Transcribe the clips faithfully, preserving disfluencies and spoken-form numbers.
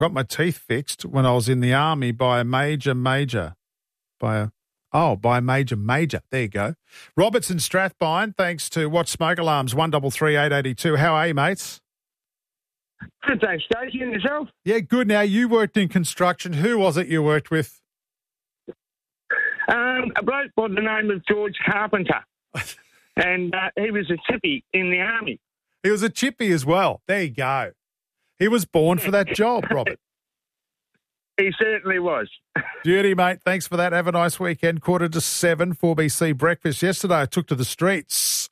got my teeth fixed when I was in the army by a major, major, by a, oh, by a major, major. There you go. Robertson Strathbine, thanks to Watch Smoke Alarms, one three three eight eight two. How are you, mates? Good, thanks, Stacey. And yourself? Yeah, good. Now, you worked in construction. Who was it you worked with? Um, a bloke by the name of George Carpenter. and uh, he was a chippy in the army. He was a chippy as well. There you go. He was born for that job, Robert. He certainly was. Beauty, mate. Thanks for that. Have a nice weekend. Quarter to seven, four B C breakfast. Yesterday I took to the streets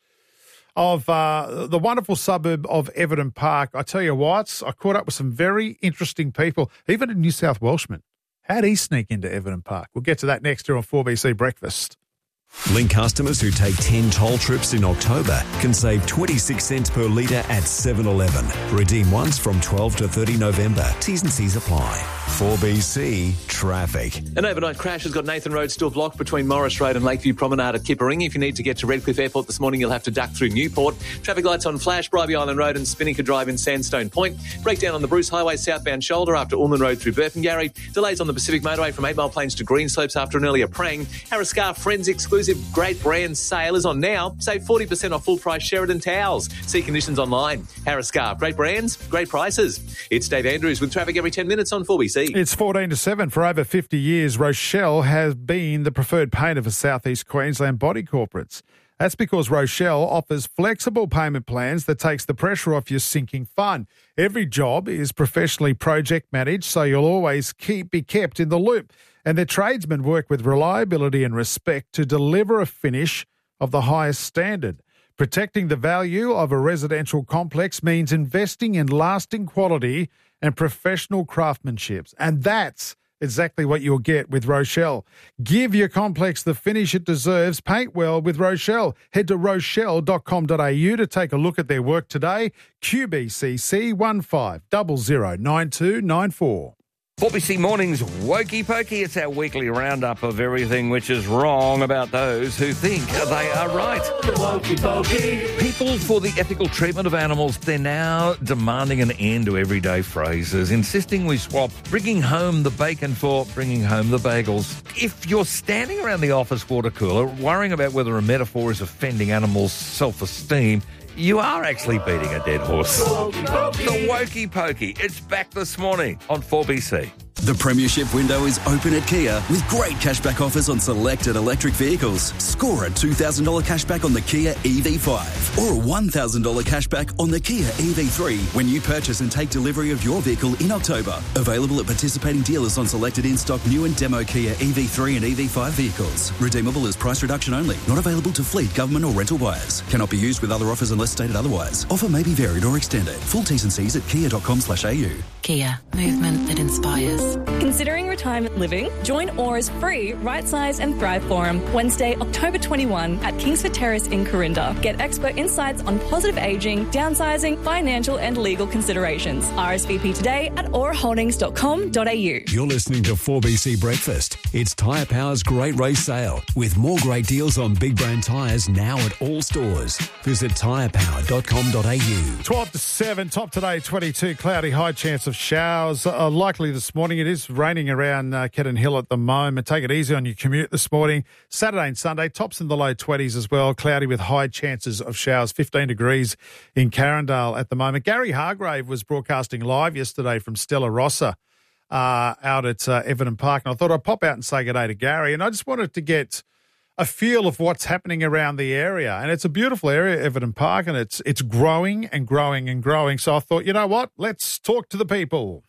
of uh, the wonderful suburb of Everton Park. I tell you what, I caught up with some very interesting people, even a New South Welshman. How'd he sneak into Everton Park? We'll get to that next here on four B C breakfast. Link customers who take ten toll trips in October can save twenty-six cents per litre at seven eleven. Redeem once from twelve to thirty November. T's and C's apply. four B C Traffic. An overnight crash has got Nathan Road still blocked between Morris Road and Lakeview Promenade at Kipparing. If you need to get to Redcliffe Airport this morning, you'll have to duck through Newport. Traffic lights on flash, Bribie Island Road and Spinnaker Drive in Sandstone Point. Breakdown on the Bruce Highway southbound shoulder after Ullman Road through Burpengary. Delays on the Pacific Motorway from eight Mile Plains to Greenslopes after an earlier prang. Harris Scarf Friends exclusive great brand sale is on now. Save forty percent off full price Sheridan towels. See conditions online. Harris Scarf, great brands, great prices. It's Dave Andrews with traffic every ten minutes on four B C. It's fourteen to seven. For over fifty years, Rochelle has been the preferred painter for South East Queensland body corporates. That's because Rochelle offers flexible payment plans that takes the pressure off your sinking fund. Every job is professionally project managed, so you'll always keep be kept in the loop. And their tradesmen work with reliability and respect to deliver a finish of the highest standard. Protecting the value of a residential complex means investing in lasting quality and professional craftsmanship. And that's exactly what you'll get with Rochelle. Give your complex the finish it deserves. Paint well with Rochelle. Head to rochelle dot com dot a u to take a look at their work today. Q B C C one five zero zero nine two nine four. four B C Mornings Wokey Pokey. It's our weekly roundup of everything which is wrong about those who think they are right. Wokey Pokey. People for the ethical treatment of animals, they're now demanding an end to everyday phrases, insisting we swap bringing home the bacon for bringing home the bagels. If you're standing around the office water cooler worrying about whether a metaphor is offending animals' self-esteem, you are actually beating a dead horse. The Wokey Pokey. It's back this morning on four B C. The Premiership window is open at Kia with great cashback offers on selected electric vehicles. Score a two thousand dollars cashback on the Kia E V five or a one thousand dollars cashback on the Kia E V three when you purchase and take delivery of your vehicle in October. Available at participating dealers on selected in-stock new and demo Kia E V three and E V five vehicles. Redeemable as price reduction only. Not available to fleet, government or rental buyers. Cannot be used with other offers unless stated otherwise. Offer may be varied or extended. Full T's and C's at kia dot com slash a u. Kia. Movement that inspires. Considering retirement living? Join Aura's free Right Size and Thrive Forum Wednesday, October twenty-first at Kingsford Terrace in Corinda. Get expert insights on positive ageing, downsizing, financial and legal considerations. R S V P today at aura holdings dot com dot a u. You're listening to four B C Breakfast. It's Tyre Power's Great Race Sale with more great deals on big brand tyres now at all stores. Visit tyre power dot com dot a u. twelve to seven, top today, twenty-two, cloudy, high chance of showers. Uh, likely this morning. It is raining around uh, Keddon Hill at the moment. Take it easy on your commute this morning. Saturday and Sunday, tops in the low twenties as well. Cloudy with high chances of showers. fifteen degrees in Carindale at the moment. Gary Hargrave was broadcasting live yesterday from Stella Rossa uh, out at uh, Everton Park. And I thought I'd pop out and say good day to Gary. And I just wanted to get a feel of what's happening around the area. And it's a beautiful area, Everton Park, and it's it's growing and growing and growing. So I thought, you know what? Let's talk to the people.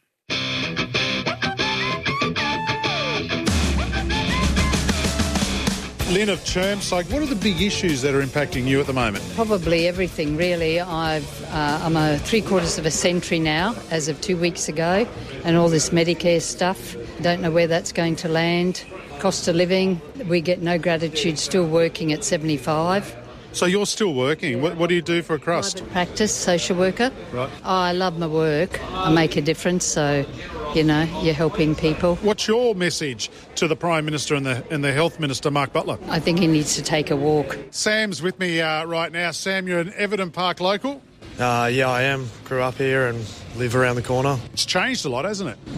Lynn of Chermside, what are the big issues that are impacting you at the moment? Probably everything, really. I've, uh, I'm a three quarters of a century now, as of two weeks ago, and all this Medicare stuff. Don't know where that's going to land. Cost of living, we get no gratitude, still working at seventy-five. So you're still working. What, what do you do for a crust? Private practice, social worker. Right. Oh, I love my work. I make a difference, so, you know, you're helping people. What's your message to the Prime Minister and the and the Health Minister, Mark Butler? I think he needs to take a walk. Sam's with me uh, right now. Sam, you're an Everton Park local? Uh, yeah, I am. Grew up here and live around the corner. It's changed a lot, hasn't it?